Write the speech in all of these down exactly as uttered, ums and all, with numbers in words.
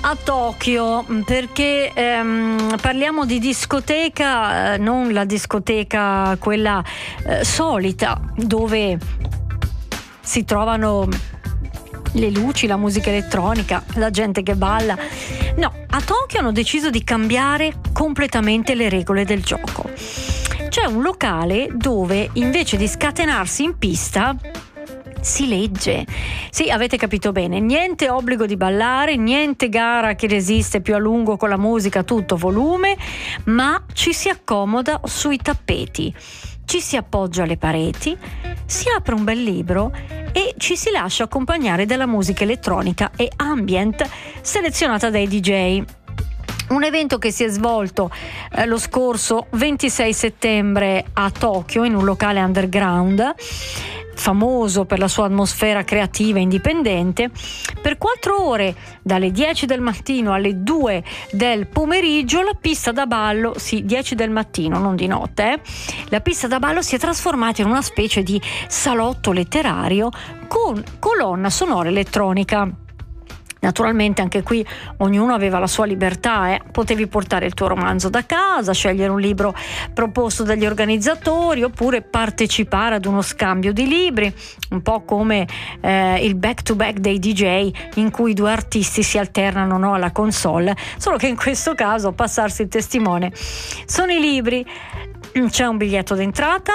a Tokyo, perché ehm, parliamo di discoteca, eh, non la discoteca quella eh, solita dove si trovano le luci, la musica elettronica, la gente che balla. No, a Tokyo hanno deciso di cambiare completamente le regole del gioco. C'è un locale dove invece di scatenarsi in pista si legge. Sì, avete capito bene, niente obbligo di ballare, niente gara che resiste più a lungo con la musica a tutto volume, ma ci si accomoda sui tappeti, ci si appoggia alle pareti, si apre un bel libro e ci si lascia accompagnare dalla musica elettronica e ambient selezionata dai D J. Un evento che si è svolto eh, lo scorso ventisei settembre a Tokyo in un locale underground famoso per la sua atmosfera creativa e indipendente. Per quattro ore, dalle dieci del mattino alle due del pomeriggio, la pista da ballo, sì, dieci del mattino, non di notte, eh, la pista da ballo si è trasformata in una specie di salotto letterario con colonna sonora elettronica. Naturalmente anche qui ognuno aveva la sua libertà, eh. Potevi portare il tuo romanzo da casa, scegliere un libro proposto dagli organizzatori oppure partecipare ad uno scambio di libri, un po' come eh, il back to back dei D J in cui due artisti si alternano, no, alla console, solo che in questo caso a passarsi il testimone sono i libri. C'è un biglietto d'entrata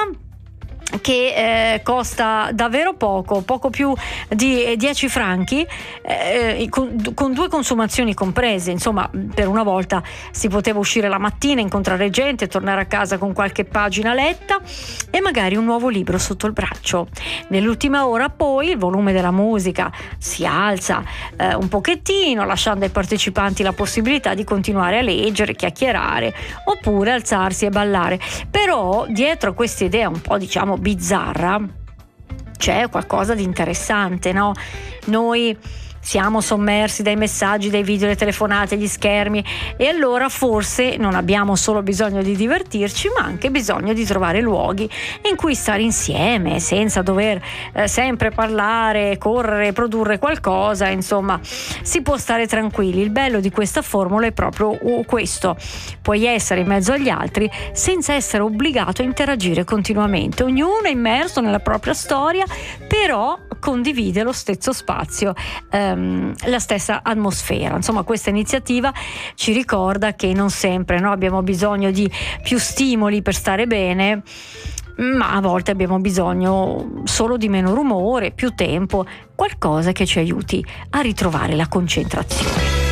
che eh, costa davvero poco, poco più di dieci franchi, eh, con, con due consumazioni comprese. Insomma, per una volta si poteva uscire la mattina, incontrare gente, tornare a casa con qualche pagina letta e magari un nuovo libro sotto il braccio. Nell'ultima ora poi il volume della musica si alza eh, un pochettino, lasciando ai partecipanti la possibilità di continuare a leggere, chiacchierare oppure alzarsi e ballare. Però dietro a questa idea un po', diciamo, bizzarra c'è qualcosa di interessante, no? Noi siamo sommersi dai messaggi, dai video, le telefonate, gli schermi e allora forse non abbiamo solo bisogno di divertirci, ma anche bisogno di trovare luoghi in cui stare insieme senza dover eh, sempre parlare, correre, produrre qualcosa. Insomma, si può stare tranquilli. Il bello di questa formula è proprio questo: puoi essere in mezzo agli altri senza essere obbligato a interagire continuamente. Ognuno è immerso nella propria storia, però condivide lo stesso spazio, ehm, la stessa atmosfera. Insomma, questa iniziativa ci ricorda che non sempre, no, abbiamo bisogno di più stimoli per stare bene, ma a volte abbiamo bisogno solo di meno rumore, più tempo, qualcosa che ci aiuti a ritrovare la concentrazione.